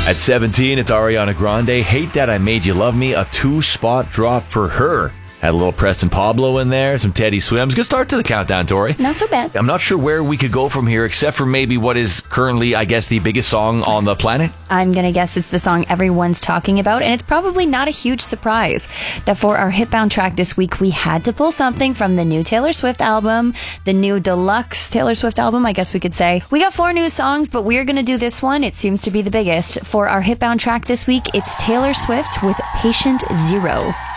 At 17, it's Ariana Grande. Hate That I Made You Love Me, a 2-spot drop for her. Had a little Preston Pablo in there, some Teddy Swims. Good start to the countdown, Tori. Not so bad. I'm not sure where we could go from here, except for maybe what is currently, I guess, the biggest song on the planet. I'm going to guess it's the song everyone's talking about, and it's probably not a huge surprise that for our Hitbound track this week, we had to pull something from the new Taylor Swift album, the new deluxe Taylor Swift album, I guess we could say. We got 4 new songs, but we're going to do this one. It seems to be the biggest. For our Hitbound track this week, it's Taylor Swift with Patient Zero.